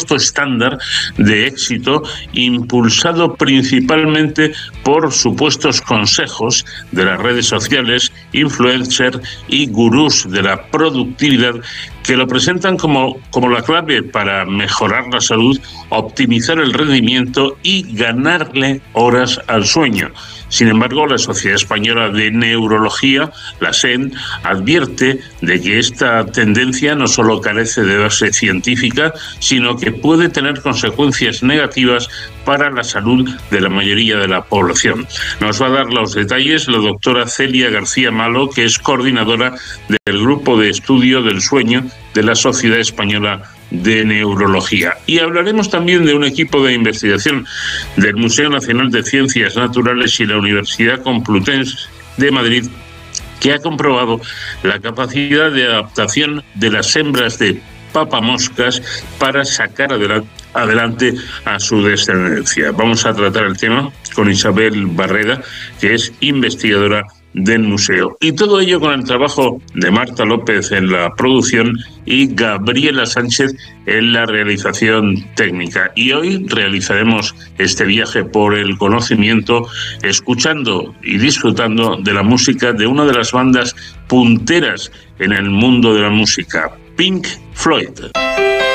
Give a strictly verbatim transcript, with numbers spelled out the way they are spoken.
supuesto estándar de éxito impulsado principalmente por supuestos consejos de las redes sociales, influencers y gurús de la productividad que lo presentan como, como la clave para mejorar la salud, optimizar el rendimiento y ganarle horas al sueño. Sin embargo, la Sociedad Española de Neurología, la S E N, advierte de que esta tendencia no solo carece de base científica, sino que puede tener consecuencias negativas para la salud de la mayoría de la población. Nos va a dar los detalles la doctora Celia García Malo, que es coordinadora del Grupo de Estudio del Sueño de la Sociedad Española de Neurología. Y hablaremos también de un equipo de investigación del Museo Nacional de Ciencias Naturales y la Universidad Complutense de Madrid, que ha comprobado la capacidad de adaptación de las hembras de papamoscas para sacar adelante, adelante a su descendencia. Vamos a tratar el tema con Isabel Barreda, que es investigadora del museo. Y todo ello con el trabajo de Marta López en la producción y Gabriela Sánchez en la realización técnica. Y hoy realizaremos este viaje por el conocimiento escuchando y disfrutando de la música de una de las bandas punteras en el mundo de la música, Pink Floyd.